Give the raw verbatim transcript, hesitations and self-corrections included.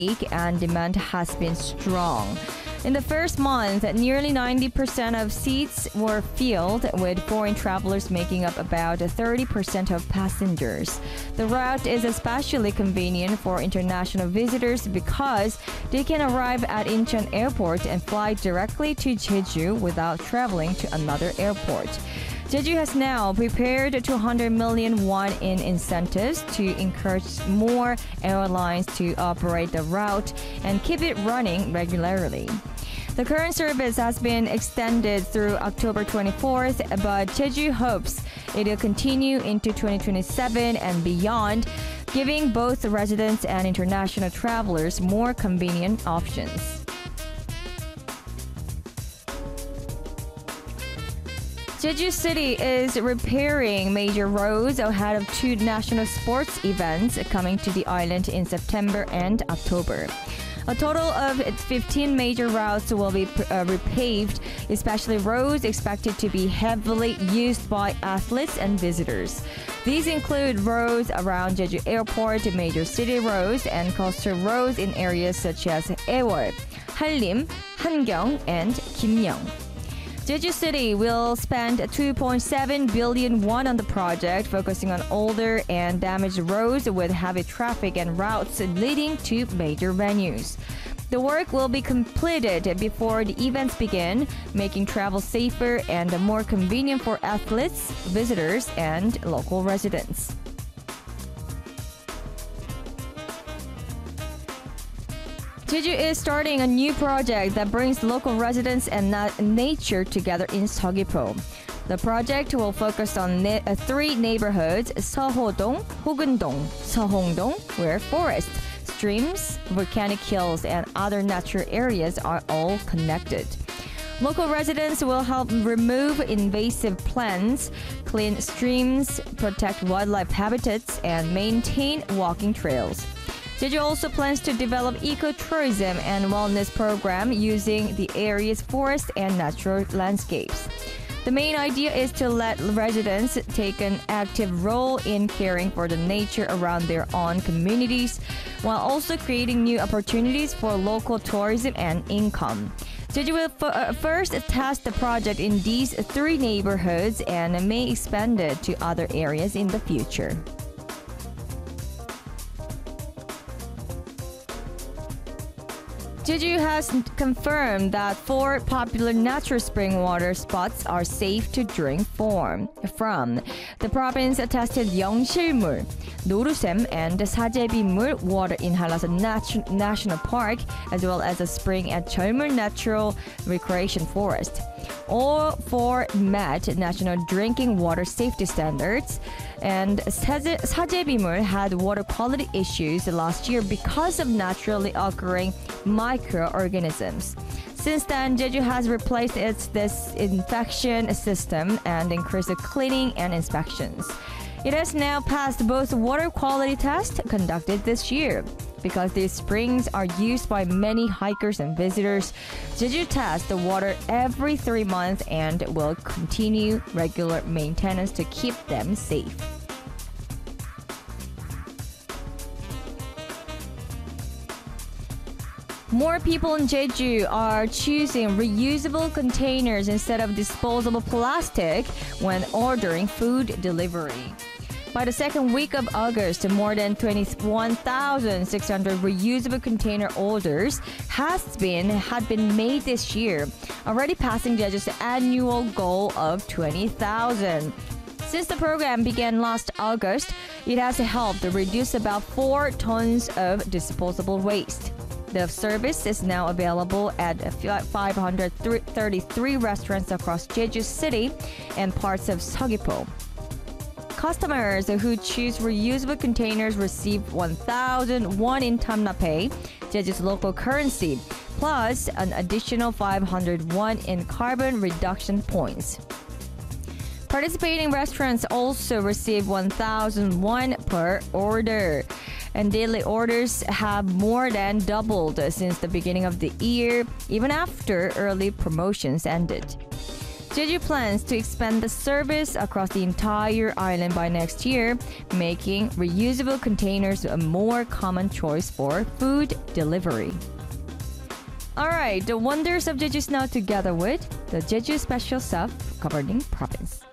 and demand has been strong. In the first month, nearly ninety percent of seats were filled, with foreign travelers making up about thirty percent of passengers. The route is especially convenient for international visitors because they can arrive at Incheon Airport and fly directly to Jeju without traveling to another airport. Jeju has now prepared two hundred million won in incentives to encourage more airlines to operate the route and keep it running regularly. The current service has been extended through October twenty-fourth, but Jeju hopes it will continue into twenty twenty-seven and beyond, giving both residents and international travelers more convenient options. Jeju City is repairing major roads ahead of two national sports events coming to the island in September and October. A total of fifteen major routes will be uh, repaved, especially roads expected to be heavily used by athletes and visitors. These include roads around Jeju Airport, major city roads, and coastal roads in areas such as Ewol, Hanlim, Hangyang, and Kimyeong. Jeju City will spend two point seven billion won on the project, focusing on older and damaged roads with heavy traffic and routes leading to major venues. The work will be completed before the events begin, making travel safer and more convenient for athletes, visitors, and local residents. Jeju is starting a new project that brings local residents and na- nature together in Seogwipo. The project will focus on ne- uh, three neighborhoods: Seohodong, Hogundong, Seohongdong, where forests, streams, volcanic hills, and other natural areas are all connected. Local residents will help remove invasive plants, clean streams, protect wildlife habitats, and maintain walking trails. Jeju also plans to develop ecotourism and wellness program using the area's forest and natural landscapes. The main idea is to let residents take an active role in caring for the nature around their own communities, while also creating new opportunities for local tourism and income. Jeju will f- uh, first test the project in these three neighborhoods and may expand it to other areas in the future. Jeju has confirmed that four popular natural spring water spots are safe to drink from. From the province tested Yeongsilmul, Norusem, and Sajebimul water in Hanlasan Nat- National Park, as well as a spring at Jeolmul Natural Recreation Forest. All four met national drinking water safety standards, and Sajebimul had water quality issues last year because of naturally occurring microorganisms. Since then, Jeju has replaced its disinfection system and increased the cleaning and inspections. It has now passed both water quality tests conducted this year. Because these springs are used by many hikers and visitors, Jeju tests the water every three months and will continue regular maintenance to keep them safe. More people in Jeju are choosing reusable containers instead of disposable plastic when ordering food delivery. By the second week of August, more than twenty-one thousand six hundred reusable container orders has been had been made this year, already passing Jeju's annual goal of twenty thousand. Since the program began last August, it has helped reduce about four tons of disposable waste. The service is now available at five hundred thirty-three restaurants across Jeju City and parts of Seogwipo. Customers who choose reusable containers receive one thousand won in Tamnapay, Jeju's local currency, plus an additional five hundred won in carbon reduction points. Participating restaurants also receive one thousand won per order, and daily orders have more than doubled since the beginning of the year, even after early promotions ended. Jeju plans to expand the service across the entire island by next year, making reusable containers a more common choice for food delivery. Alright, the wonders of Jeju Snow together with the Jeju Special Stuff governing province.